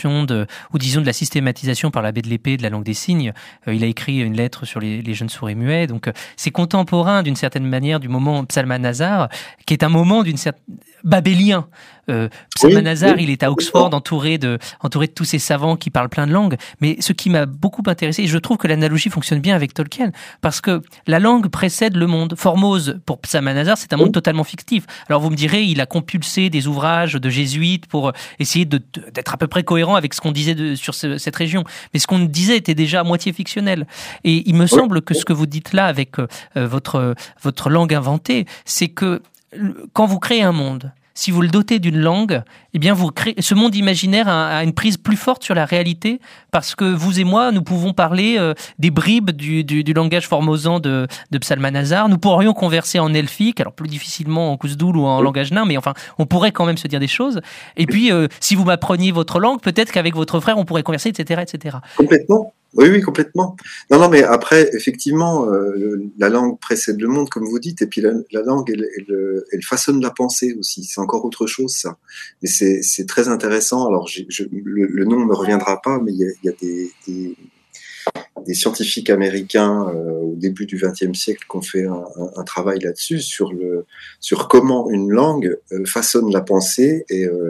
ou disons de la systématisation par l'abbé de l'Épée de la langue des signes. Il a écrit une lettre sur les jeunes sourds et muets. Donc c'est contemporain d'une certaine manière du moment Psalmanazar, qui est un moment d'une certaine babélien. Psalmanazar, il est à Oxford, entouré de tous ces savants qui parlent plein de langues. Mais ce qui m'a beaucoup intéressé, et je trouve que l'analogie fonctionne bien avec Tolkien, parce que la langue précède le monde. Formose, pour Psalmanazar, c'est un monde totalement fictif. Alors vous me direz, il a compulsé des ouvrages de jésuites pour essayer d'être à peu près cohérent avec ce qu'on disait sur cette région. Mais ce qu'on disait était déjà à moitié fictionnel. Et il me semble que ce que vous dites là avec votre langue inventée, c'est que quand vous créez un monde, si vous le dotez d'une langue, eh bien vous créez, ce monde imaginaire a une prise plus forte sur la réalité, parce que vous et moi, nous pouvons parler des bribes du langage formosan de Psalmanazar. Nous pourrions converser en elfique, alors plus difficilement en Khuzdul ou en langage nain, mais enfin, on pourrait quand même se dire des choses. Et puis, si vous m'appreniez votre langue, peut-être qu'avec votre frère, on pourrait converser, etc., etc. Complètement. Oui, complètement. Non, mais après, effectivement, la langue précède le monde, comme vous dites, et puis la langue, elle façonne la pensée aussi. C'est encore autre chose, ça. Mais c'est très intéressant. Alors, le nom ne me reviendra pas, mais il y a des scientifiques américains au début du XXe siècle qui ont fait un travail là-dessus sur comment une langue façonne la pensée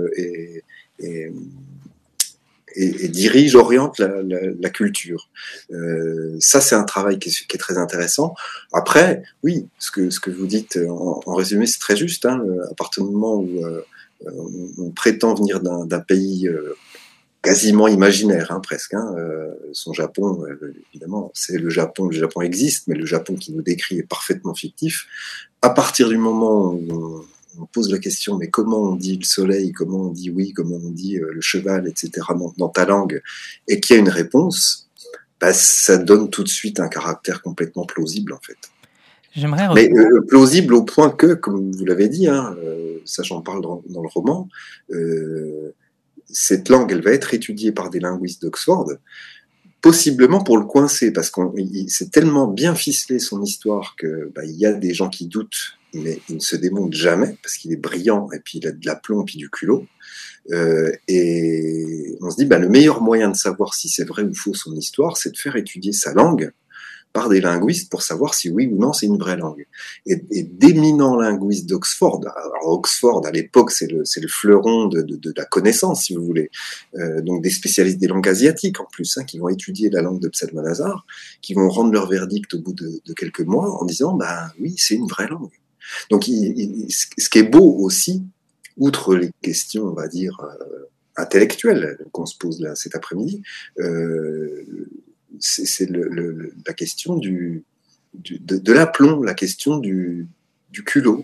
et dirige, oriente la culture. Ça, c'est un travail qui est très intéressant. Après, oui, ce que vous dites en résumé, c'est très juste. À partir du moment où on prétend venir d'un pays quasiment imaginaire, presque. Son Japon, évidemment, c'est le Japon. Le Japon existe, mais le Japon qui nous décrit est parfaitement fictif. À partir du moment où on pose la question, mais comment on dit le soleil, comment on dit oui, comment on dit le cheval, etc., dans ta langue, et qu'il y a une réponse, ça donne tout de suite un caractère complètement plausible, en fait. Mais plausible au point que, comme vous l'avez dit, ça j'en parle dans le roman, cette langue, elle va être étudiée par des linguistes d'Oxford, possiblement pour le coincer, parce qu'il s'est tellement bien ficelé son histoire que il y a des gens qui doutent, mais il ne se démonte jamais, parce qu'il est brillant, et puis il a de l'aplomb, puis du culot. Et on se dit, le meilleur moyen de savoir si c'est vrai ou faux son histoire, c'est de faire étudier sa langue par des linguistes pour savoir si oui ou non c'est une vraie langue. Et d'éminents linguistes d'Oxford, alors Oxford à l'époque c'est le fleuron de la connaissance, si vous voulez, donc des spécialistes des langues asiatiques en plus, qui vont étudier la langue de Psalmanazar, qui vont rendre leur verdict au bout de quelques mois en disant oui, c'est une vraie langue. Donc ce qui est beau aussi, outre les questions, on va dire, intellectuelles qu'on se pose là cet après-midi, c'est la question de l'aplomb, la question du culot.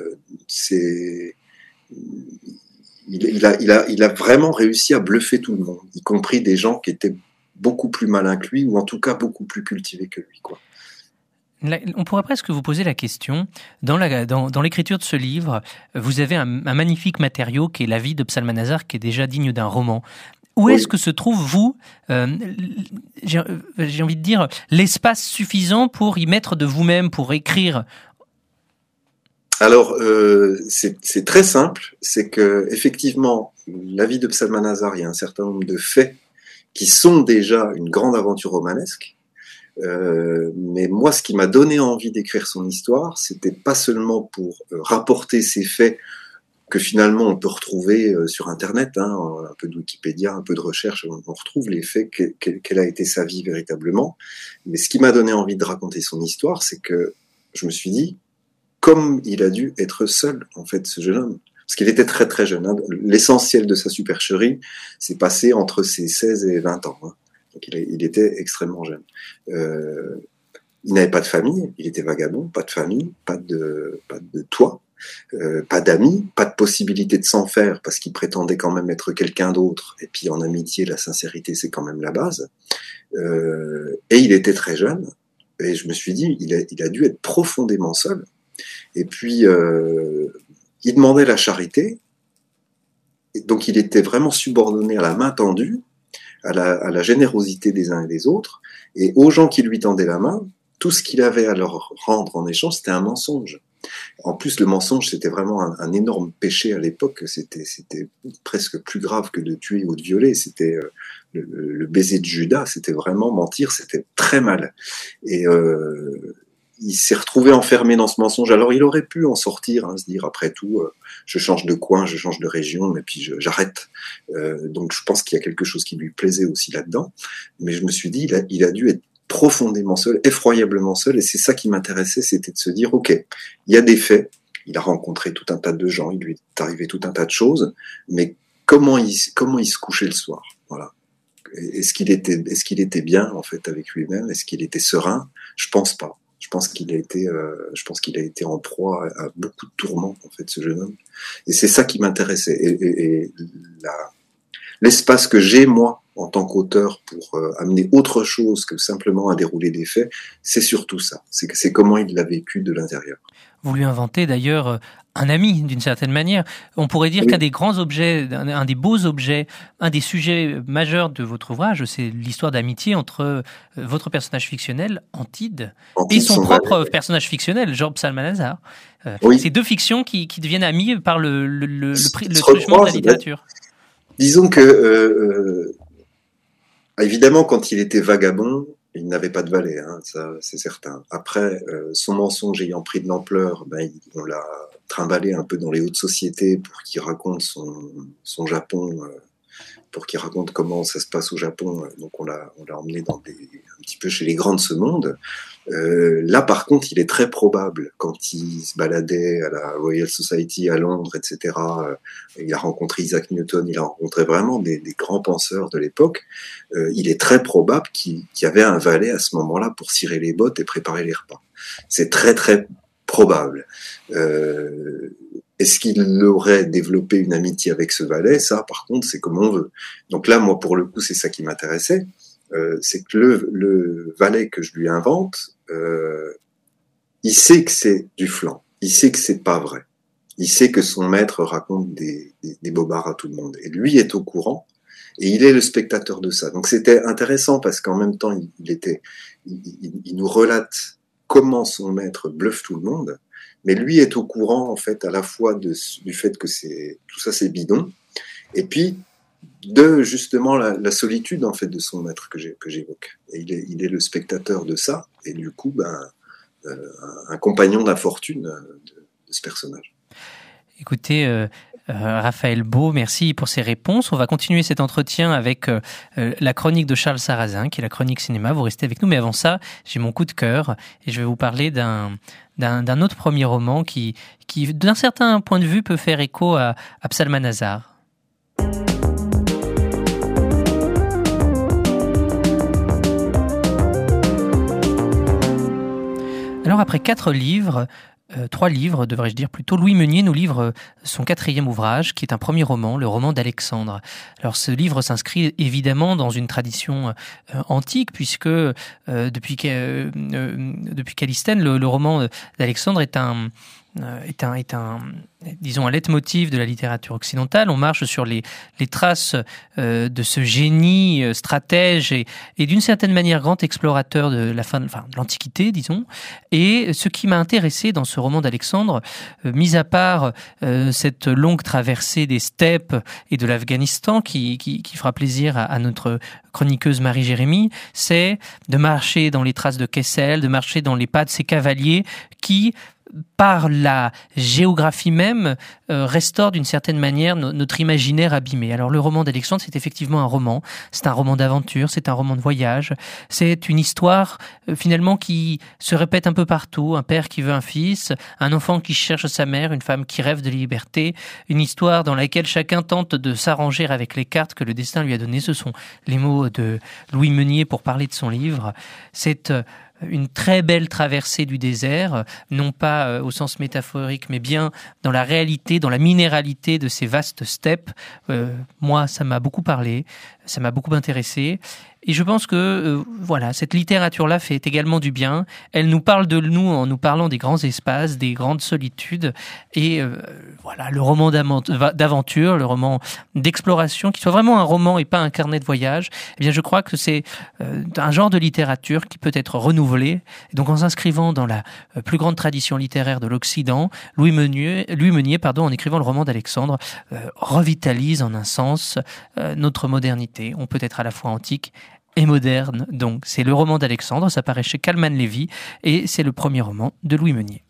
Il a vraiment réussi à bluffer tout le monde, y compris des gens qui étaient beaucoup plus malins que lui, ou en tout cas beaucoup plus cultivés que lui, quoi. On pourrait presque vous poser la question, dans l'écriture de ce livre, vous avez un magnifique matériau qui est la vie de Psalmanazar, qui est déjà digne d'un roman. Où est-ce que se trouve, vous, j'ai envie de dire, l'espace suffisant pour y mettre de vous-même, pour écrire? Alors, c'est très simple, c'est que effectivement, la vie de Psalmanazar, il y a un certain nombre de faits qui sont déjà une grande aventure romanesque. Mais moi, ce qui m'a donné envie d'écrire son histoire, c'était pas seulement pour rapporter ces faits que finalement on peut retrouver sur Internet, un peu de Wikipédia, un peu de recherche, on retrouve les faits, quelle a été sa vie véritablement. Mais ce qui m'a donné envie de raconter son histoire, c'est que je me suis dit, comme il a dû être seul, en fait, ce jeune homme. Parce qu'il était très très jeune. L'essentiel de sa supercherie s'est passé entre ses 16 et 20 ans. Donc il était extrêmement jeune. Il n'avait pas de famille, il était vagabond, pas de famille, pas de toit, pas d'amis, pas de possibilité de s'en faire parce qu'il prétendait quand même être quelqu'un d'autre. Et puis en amitié, la sincérité, c'est quand même la base. Et il était très jeune. Et je me suis dit, il a dû être profondément seul. Et puis, il demandait la charité. Et donc il était vraiment subordonné à la main tendue, à la générosité des uns et des autres, et aux gens qui lui tendaient la main, tout ce qu'il avait à leur rendre en échange, c'était un mensonge. En plus, le mensonge, c'était vraiment un énorme péché à l'époque. C'était presque plus grave que de tuer ou de violer. C'était le baiser de Judas. C'était vraiment mentir. C'était très mal. Et il s'est retrouvé enfermé dans ce mensonge. Alors, il aurait pu en sortir, se dire après tout, je change de coin, je change de région, et puis j'arrête. Donc, je pense qu'il y a quelque chose qui lui plaisait aussi là-dedans. Mais je me suis dit, il a dû être profondément seul, effroyablement seul, et c'est ça qui m'intéressait, c'était de se dire, ok, il y a des faits, il a rencontré tout un tas de gens, il lui est arrivé tout un tas de choses, mais comment il se couchait le soir, voilà. Est-ce qu'il était bien en fait avec lui-même, est-ce qu'il était serein? Je pense pas. Je pense qu'il a été en proie à beaucoup de tourments en fait, ce jeune homme, et c'est ça qui m'intéressait, et l'espace que j'ai moi en tant qu'auteur pour amener autre chose que simplement à dérouler des faits, c'est surtout ça. C'est comment il l'a vécu de l'intérieur. Vous lui inventez d'ailleurs un ami, d'une certaine manière. On pourrait dire qu'un des grands objets, un des beaux objets, un des sujets majeurs de votre ouvrage, c'est l'histoire d'amitié entre votre personnage fictionnel, Antide, et son propre personnage fictionnel, Georges Psalmanazar. C'est deux fictions qui deviennent amies par le truchement de la littérature. Disons que évidemment, quand il était vagabond, il n'avait pas de valet, ça c'est certain. Après, son mensonge ayant pris de l'ampleur, on l'a trimballé un peu dans les hautes sociétés pour qu'il raconte son Japon, pour qu'il raconte comment ça se passe au Japon. Donc on l'a emmené un petit peu chez les grands de ce monde. Là, par contre, il est très probable, quand il se baladait à la Royal Society à Londres, etc., il a rencontré Isaac Newton, il a rencontré vraiment des grands penseurs de l'époque, il est très probable qu'il y avait un valet à ce moment-là pour cirer les bottes et préparer les repas. C'est très, très probable. Est-ce qu'il aurait développé une amitié avec ce valet? Ça, par contre, c'est comme on veut. Donc là, moi, pour le coup, c'est ça qui m'intéressait. C'est que le valet que je lui invente, il sait que c'est du flan, il sait que c'est pas vrai, il sait que son maître raconte des bobards à tout le monde, et lui est au courant, et il est le spectateur de ça. Donc c'était intéressant parce qu'en même temps, il nous relate comment son maître bluffe tout le monde, mais lui est au courant en fait à la fois du fait que tout ça c'est bidon, et puis de justement la solitude en fait de son maître que j'évoque. Et il est le spectateur de ça, et du coup un compagnon d'infortune de ce personnage. Écoutez, Raphaël Beau, merci pour ces réponses. On va continuer cet entretien avec la chronique de Charles Sarrazin, qui est la chronique cinéma. Vous restez avec nous, mais avant ça, j'ai mon coup de cœur et je vais vous parler d'un autre premier roman qui, d'un certain point de vue, peut faire écho à Psalmanazar. Alors après 3 livres, devrais-je dire plutôt, Louis Meunier nous livre son 4e ouvrage, qui est un premier roman, le roman d'Alexandre. Alors ce livre s'inscrit évidemment dans une tradition antique, puisque depuis Callisthène, le roman d'Alexandre est un disons, un leitmotiv de la littérature occidentale. On marche sur les traces de ce génie stratège et d'une certaine manière grand explorateur de de l'Antiquité, disons. Et ce qui m'a intéressé dans ce roman d'Alexandre, mis à part cette longue traversée des steppes et de l'Afghanistan qui fera plaisir à notre chroniqueuse Marie-Jérémie, c'est de marcher dans les traces de Kessel, de marcher dans les pas de ces cavaliers qui, par la géographie même, restaure d'une certaine manière notre imaginaire abîmé. Alors le roman d'Alexandre, c'est effectivement un roman, c'est un roman d'aventure, c'est un roman de voyage, c'est une histoire finalement qui se répète un peu partout, un père qui veut un fils, un enfant qui cherche sa mère, une femme qui rêve de liberté, une histoire dans laquelle chacun tente de s'arranger avec les cartes que le destin lui a données. Ce sont les mots de Louis Meunier pour parler de son livre. C'est une très belle traversée du désert, non pas au sens métaphorique, mais bien dans la réalité, dans la minéralité de ces vastes steppes. Moi, ça m'a beaucoup parlé, ça m'a beaucoup intéressé. Et je pense que voilà, cette littérature-là fait également du bien. Elle nous parle de nous en nous parlant des grands espaces, des grandes solitudes. Et voilà, le roman d'aventure, le roman d'exploration, qui soit vraiment un roman et pas un carnet de voyage, eh bien je crois que c'est un genre de littérature qui peut être renouvelé. Et donc en s'inscrivant dans la plus grande tradition littéraire de l'Occident, Louis Meunier, en écrivant le roman d'Alexandre, revitalise en un sens notre modernité. On peut être à la fois antique et moderne. Donc c'est le roman d'Alexandre, ça paraît chez Calman Lévy et c'est le premier roman de Louis Meunier.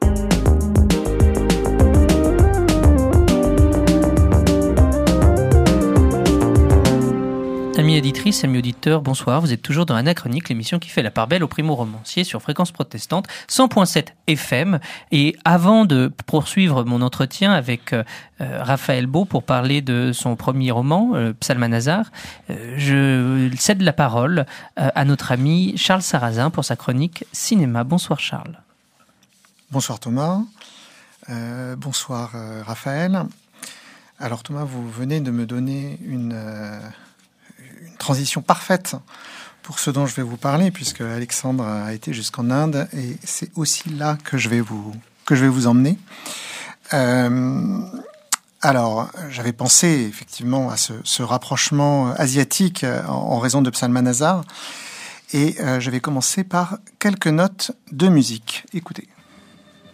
Amis éditrices, amis auditeurs, bonsoir. Vous êtes toujours dans Anachronique, l'émission qui fait la part belle aux primo-romanciers sur Fréquence Protestante, 100.7 FM. Et avant de poursuivre mon entretien avec Raphaël Beau pour parler de son premier roman, Psalmanazar, je cède la parole à notre ami Charles Sarrazin pour sa chronique cinéma. Bonsoir Charles. Bonsoir Thomas. Bonsoir Raphaël. Alors Thomas, vous venez de me donner une transition parfaite pour ce dont je vais vous parler, puisque Alexandre a été jusqu'en Inde et c'est aussi là que je vais vous emmener. Alors, j'avais pensé effectivement à ce rapprochement asiatique en raison de Psalmanazar et je vais commencer par quelques notes de musique. Écoutez.